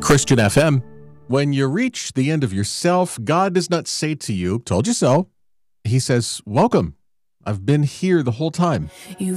Christian FM. When you reach the end of yourself, God does not say to you, "Told you so." He says, "Welcome. I've been here the whole time."